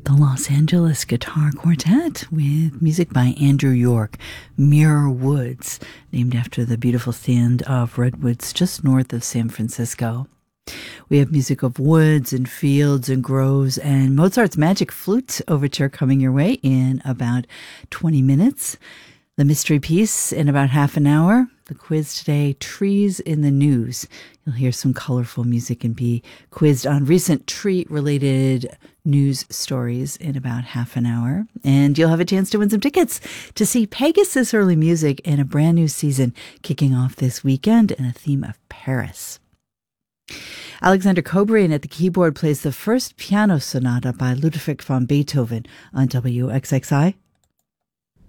the Los Angeles Guitar Quartet with music by Andrew York, Muir Woods, named after the beautiful stand of redwoods just north of San Francisco. We have music of woods and fields and groves and Mozart's Magic Flute Overture coming your way in about 20 minutes. The mystery piece in about half an hour. The quiz today, Trees in the News. You'll hear some colorful music and be quizzed on recent tree-related news stories in about half an hour. And you'll have a chance to win some tickets to see Pegasus Early Music in a brand new season kicking off this weekend in a theme of Paris. Alexander Kobrin at the keyboard plays the first piano sonata by Ludwig van Beethoven on WXXI